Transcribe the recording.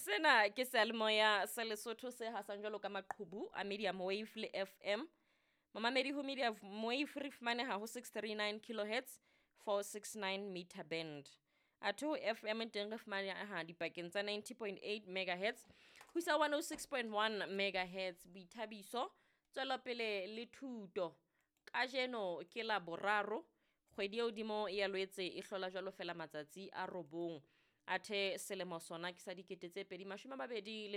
Sena ke seyalemoya sa Lesotho se hasang jwalo ka maqhubu a medium wave le FM. Mamamedi ho medium wave re fumaneha ho 639 kHz 469 meter band. Athe ho FM teng re fumaneha dipakeng tsa 90.8 MHz ho isa 106.1 MHz. Boithabiso tswela pele le thuto. Kajeno ke la boraro kgwedi eo dimo ya loetse e hlola jwalo fela matsatsi a robong. Athe selemo sona ke sa 2022.